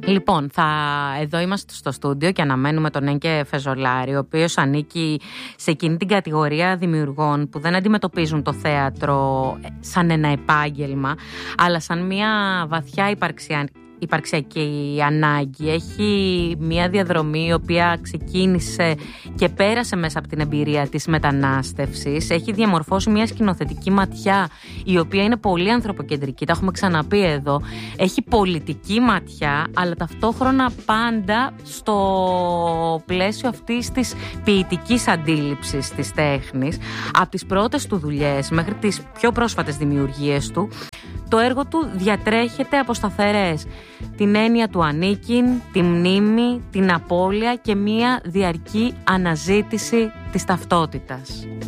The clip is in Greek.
Λοιπόν, εδώ είμαστε στο στούντιο και αναμένουμε τον Έγκε Φεζολάρη, ο οποίος ανήκει σε εκείνη την κατηγορία δημιουργών που δεν αντιμετωπίζουν το θέατρο σαν ένα επάγγελμα, αλλά σαν μια βαθιά υπαρξιακή ανάγκη. Έχει μια διαδρομή η οποία ξεκίνησε και πέρασε μέσα από την εμπειρία της μετανάστευσης. Έχει διαμορφώσει μια σκηνοθετική ματιά η οποία είναι πολύ ανθρωποκεντρική, τα έχουμε ξαναπεί εδώ. Έχει πολιτική ματιά, αλλά ταυτόχρονα πάντα στο πλαίσιο αυτής της ποιητικής αντίληψης της τέχνης. Από τις πρώτες του δουλειές μέχρι τις πιο πρόσφατες δημιουργίες του, το έργο του διατρέχεται από σταθερές. Την έννοια του ανήκειν, τη μνήμη, την απώλεια και μία διαρκή αναζήτηση της ταυτότητας.